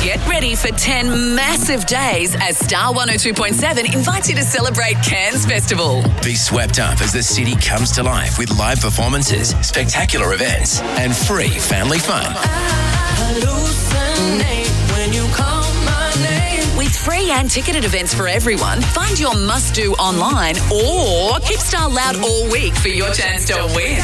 Get ready for 10 massive days as Star 102.7 invites you to celebrate Cairns Festival. Be swept up as the city comes to life with live performances, spectacular events, and free family fun. I hallucinate when you call my name. With free and ticketed events for everyone, find your must-do online or keep Star loud all week for your chance to win.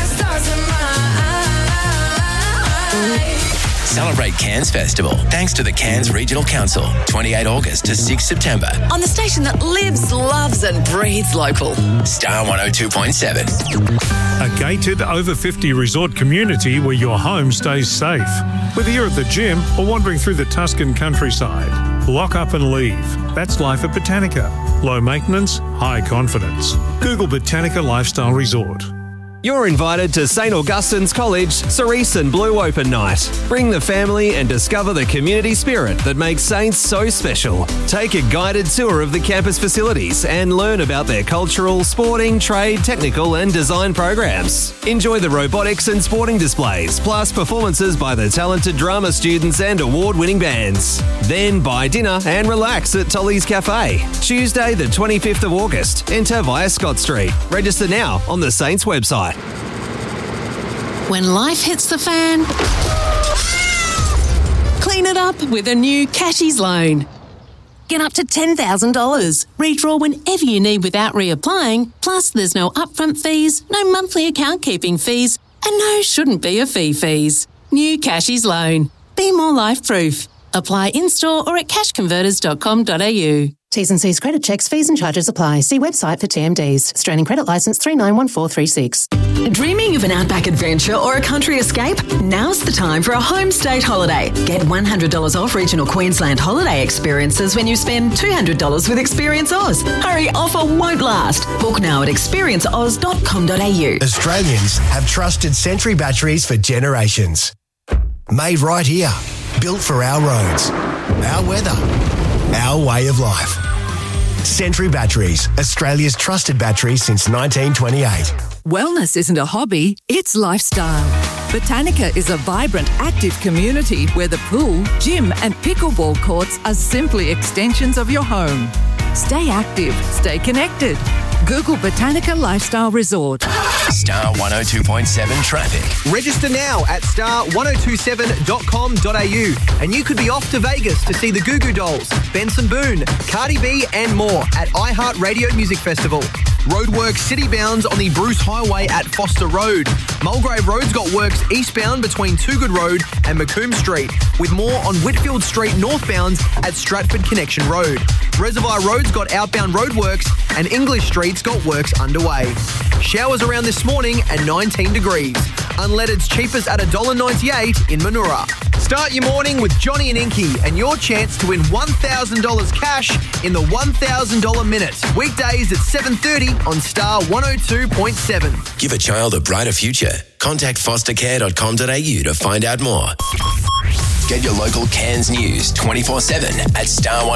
Celebrate Cairns Festival thanks to the Cairns Regional Council, 28 August to 6 September. On the station that lives, loves and breathes local. Star 102.7. A gated over 50 resort community where your home stays safe. Whether you're at the gym or wandering through the Tuscan countryside, lock up and leave. That's life at Botanica. Low maintenance, high confidence. Google Botanica Lifestyle Resort. You're invited to St Augustine's College Cerise and Blue Open Night. Bring the family and discover the community spirit that makes Saints so special. Take a guided tour of the campus facilities and learn about their cultural, sporting, trade, technical and design programs. Enjoy the robotics and sporting displays, plus performances by the talented drama students and award-winning bands. Then buy dinner and relax at Tolly's Cafe. Tuesday the 25th of August. Enter via Scott Street. Register now on the Saints website. When life hits the fan, clean it up with a new Cashies loan. Get up to $10,000. Redraw whenever you need without reapplying. Plus, there's no upfront fees, no monthly account keeping fees, and no shouldn't be a fees. New Cashies loan. Be more life-proof. Apply in-store or at cashconverters.com.au. T's and C's credit checks, fees and charges apply. See website for TMDs. Australian Credit Licence 391436. Dreaming of an outback adventure or a country escape? Now's the time for a home state holiday. Get $100 off regional Queensland holiday experiences when you spend $200 with Experience Oz. Hurry, offer won't last. Book now at experienceoz.com.au. Australians have trusted Sentry batteries for generations. Made right here. Built for our roads, our weather, our way of life. Sentry Batteries, Australia's trusted battery since 1928. Wellness isn't a hobby, it's lifestyle. Botanica is a vibrant, active community where the pool, gym and pickleball courts are simply extensions of your home. Stay active, stay connected. Google Botanica Lifestyle Resort. Star 102.7 traffic. Register now at star1027.com.au and you could be off to Vegas to see the Goo Goo Dolls, Benson Boone, Cardi B and more at iHeartRadio Music Festival. Roadworks city bounds on the Bruce Highway at Foster Road. Mulgrave Road's got works eastbound between Too Good Road and Macomb Street, with more on Whitfield Street northbounds at Stratford Connection Road. Reservoir Road's got outbound roadworks and English Street's got works underway. Showers around this morning at 19 degrees. Unleaded's cheapest at $1.98 in Manoora. Start your morning with Johnny and Inky and your chance to win $1,000 cash in the $1,000 Minute. Weekdays at 7:30 on Star 102.7. Give a child a brighter future. Contact fostercare.com.au to find out more. Get your local Cairns news 24/7 at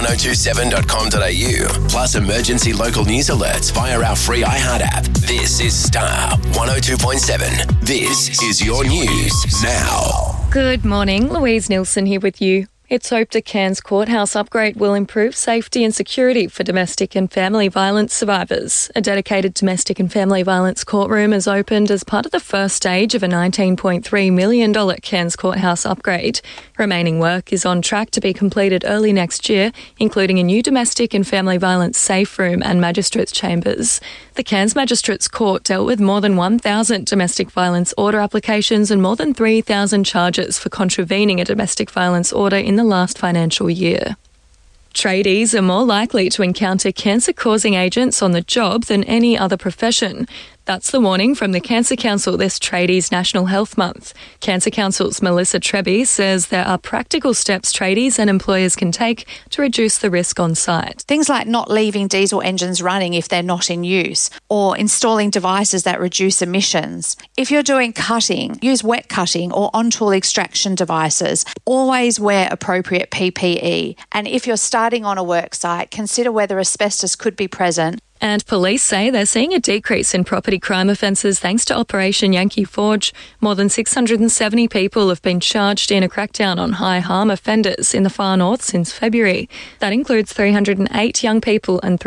star1027.com.au. Plus emergency local news alerts via our free iHeart app. This is Star 102.7. This is your news now. Good morning, Louise Nielsen here with you. It's hoped a Cairns courthouse upgrade will improve safety and security for domestic and family violence survivors. A dedicated domestic and family violence courtroom has opened as part of the first stage of a $19.3 million Cairns courthouse upgrade. Remaining work is on track to be completed early next year, including a new domestic and family violence safe room and magistrates' chambers. The Cairns Magistrates Court dealt with more than 1,000 domestic violence order applications and more than 3,000 charges for contravening a domestic violence order in the last financial year. Tradies are more likely to encounter cancer-causing agents on the job than any other profession. That's the warning from the Cancer Council this Tradies National Health Month. Cancer Council's Melissa Treby says there are practical steps tradies and employers can take to reduce the risk on site. Things like not leaving diesel engines running if they're not in use, or installing devices that reduce emissions. If you're doing cutting, use wet cutting or on-tool extraction devices. Always wear appropriate PPE. And if you're starting on a work site, consider whether asbestos could be present And police say they're seeing a decrease in property crime offences thanks to Operation Yankee Forge. More than 670 people have been charged in a crackdown on high harm offenders in the far north since February. That includes 308 young people and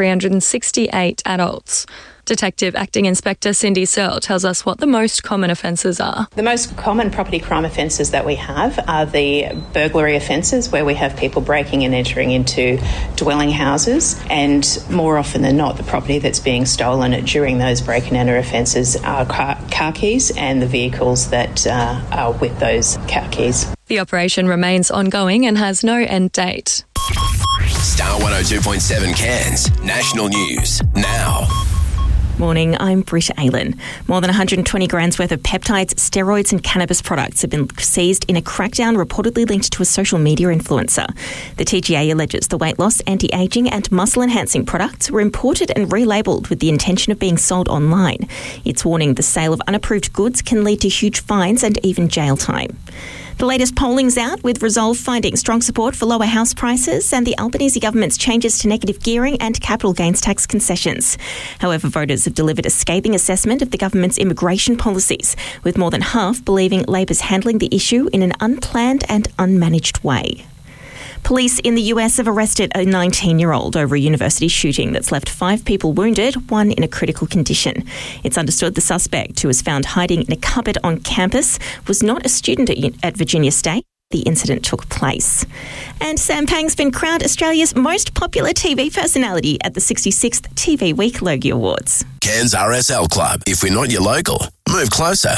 368 adults. Detective Acting Inspector Cindy Searle tells us what the most common offences are. The most common property crime offences that we have are the burglary offences, where we have people breaking and entering into dwelling houses, and more often than not the property that's being stolen during those break and enter offences are car keys and the vehicles that are with those car keys. The operation remains ongoing and has no end date. Star 102.7 Cairns, national news now. Morning, I'm Britta Aylen. More than 120 grams worth of peptides, steroids and cannabis products have been seized in a crackdown reportedly linked to a social media influencer. The TGA alleges the weight loss, anti-ageing and muscle-enhancing products were imported and relabelled with the intention of being sold online. It's warning the sale of unapproved goods can lead to huge fines and even jail time. The latest polling's out, with Resolve finding strong support for lower house prices and the Albanese government's changes to negative gearing and capital gains tax concessions. However, voters have delivered a scathing assessment of the government's immigration policies, with more than half believing Labor's handling the issue in an unplanned and unmanaged way. Police in the US have arrested a 19-year-old over a university shooting that's left 5 people wounded, 1 in a critical condition. It's understood the suspect, who was found hiding in a cupboard on campus, was not a student at Virginia State. The incident took place. And Sam Pang's been crowned Australia's most popular TV personality at the 66th TV Week Logie Awards. Cairns RSL Club. If we're not your local, move closer.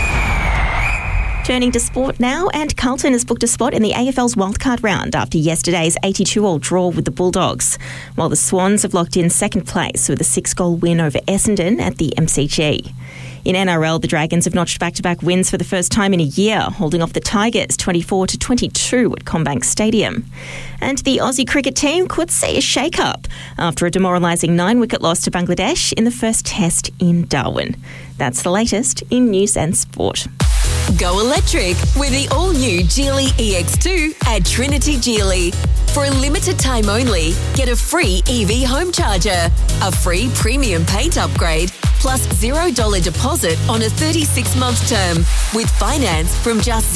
Turning to sport now, and Carlton has booked a spot in the AFL's wildcard round after yesterday's 82-all draw with the Bulldogs, while the Swans have locked in second place with a 6-goal win over Essendon at the MCG. In NRL, the Dragons have notched back-to-back wins for the first time in a year, holding off the Tigers 24-22 at CommBank Stadium. And the Aussie cricket team could see a shake-up after a demoralising 9-wicket loss to Bangladesh in the first test in Darwin. That's the latest in news and sport. Go electric with the all-new Geely EX2 at Trinity Geely. For a limited time only, get a free EV home charger, a free premium paint upgrade, plus $0 deposit on a 36-month term with finance from just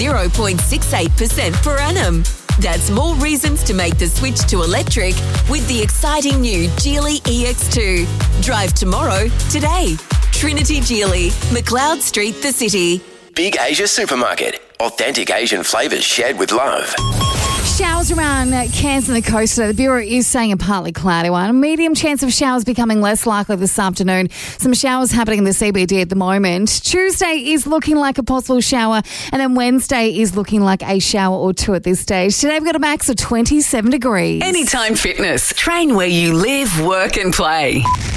0.68% per annum. That's more reasons to make the switch to electric with the exciting new Geely EX2. Drive tomorrow, today. Trinity Geely, McLeod Street, the city. Big Asia Supermarket. Authentic Asian flavours shared with love. Showers around Cairns and the coast today. The Bureau is saying a partly cloudy one. A medium chance of showers becoming less likely this afternoon. Some showers happening in the CBD at the moment. Tuesday is looking like a possible shower, and then Wednesday is looking like a shower or two at this stage. Today we've got a max of 27 degrees. Anytime Fitness. Train where you live, work and play.